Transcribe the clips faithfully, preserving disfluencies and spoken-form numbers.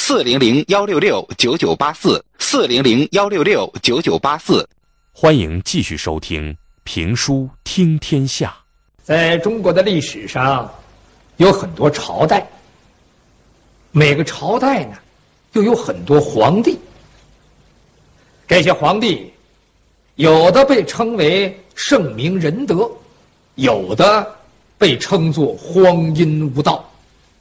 四零零幺六六九九八四，四零零幺六六九九八四。 欢迎继续收听评书听天下。 在中国的历史上，有很多朝代，每个朝代呢，又有很多皇帝。这些皇帝，有的被称为圣明仁德，有的被称作荒淫无道。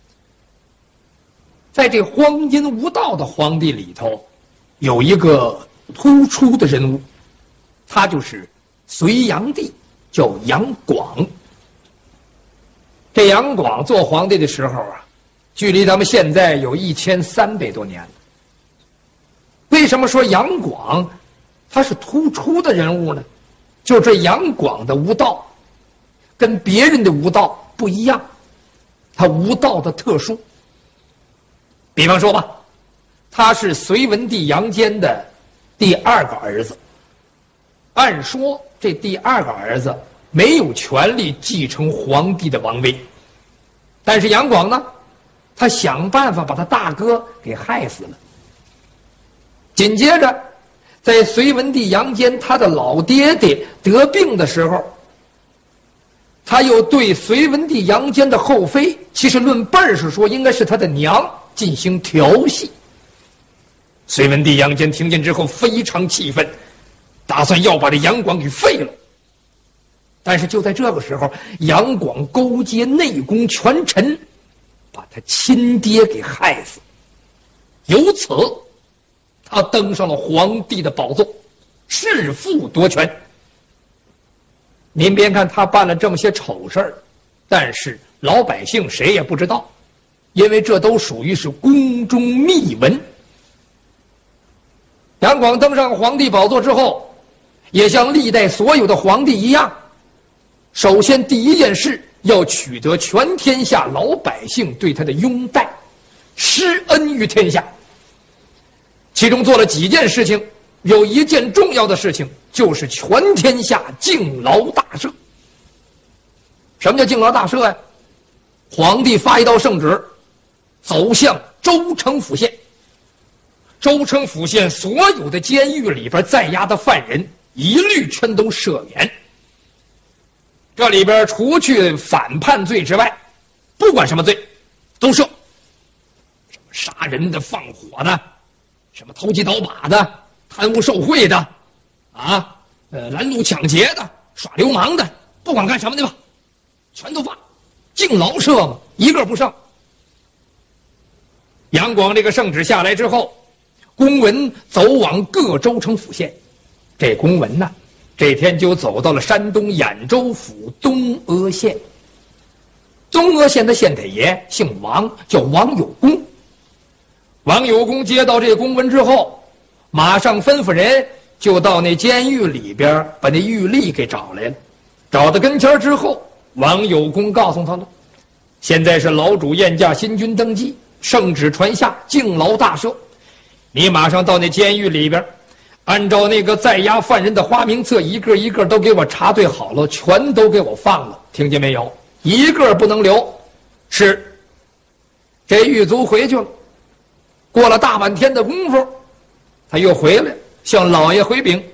在这荒淫无道的皇帝里头，有一个突出的人物，他就是隋炀帝，叫杨广。这杨广做皇帝的时候啊，距离咱们现在有一千三百多年了。为什么说杨广他是突出的人物呢？就这杨广的无道跟别人的无道不一样，他无道的特殊。比方说吧，他是隋文帝杨坚的第二个儿子。按说这第二个儿子没有权利继承皇帝的王位，但是杨广呢，他想办法把他大哥给害死了。紧接着在隋文帝杨坚他的老爹爹得病的时候，他又对隋文帝杨坚的后妃，其实论辈儿是说应该是他的娘，进行调戏。隋文帝杨坚听见之后非常气愤，打算要把这杨广给废了。但是就在这个时候，杨广勾结内宫权臣，把他亲爹给害死，由此他登上了皇帝的宝座，弑父夺权。您别看他办了这么些丑事儿，但是老百姓谁也不知道，因为这都属于是宫中秘闻。杨广登上皇帝宝座之后，也像历代所有的皇帝一样，首先第一件事要取得全天下老百姓对他的拥戴，施恩于天下。其中做了几件事情，有一件重要的事情就是全天下敬劳大赦。什么叫敬劳大赦呀？皇帝发一道圣旨，走向州城府县，州城府县所有的监狱里边在押的犯人一律全都赦免。这里边除去反叛罪之外，不管什么罪都赦，什么杀人的、放火的，什么投机倒把的、贪污受贿的，啊，呃，拦路抢劫的、耍流氓的，不管干什么的吧，全都放，敬劳赦嘛，一个不剩。杨广这个圣旨下来之后，公文走往各州城府县。这公文呢，这天就走到了山东兖州府东阿县。东阿县的县太爷姓王，叫王有功。王有功接到这公文之后，马上吩咐人就到那监狱里边把那狱吏给找来了。找到跟前之后，王有功告诉他了，现在是老主宴驾新君登基，圣旨传下，敬劳大赦。你马上到那监狱里边，按照那个在押犯人的花名册，一个一个都给我查对好了，全都给我放了，听见没有？一个不能留。是。这狱卒回去了，过了大半天的功夫，他又回来向老爷回禀，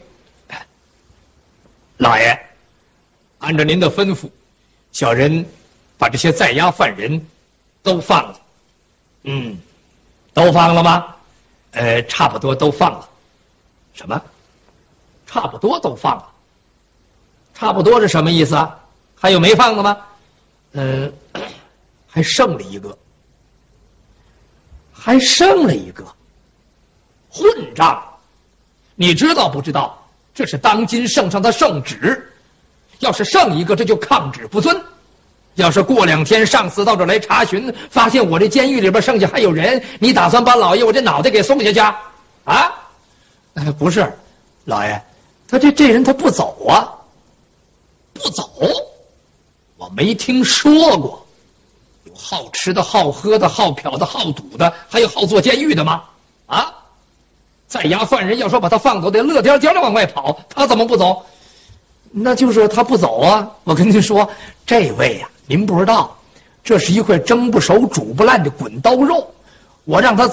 老爷，按照您的吩咐，小人把这些在押犯人都放了。嗯，都放了吗？呃，差不多都放了。什么？差不多都放了？差不多是什么意思啊？还有没放的吗？呃，还剩了一个，还剩了一个，混账！你知道不知道？这是当今圣上的圣旨，要是剩一个，这就抗旨不遵。要是过两天上司到这来查询，发现我这监狱里边剩下还有人，你打算把老爷我这脑袋给送下去啊？啊？哎，不是，老爷，他这这人他不走啊，不走，我没听说过，有好吃的、好喝的、好嫖的、好赌的，还有好坐监狱的吗？啊？在押犯人要说把他放走，得乐颠颠的往外跑，他怎么不走？那就是他不走啊！我跟您说，这位呀、啊，您不知道，这是一块蒸不熟、煮不烂的滚刀肉，我让他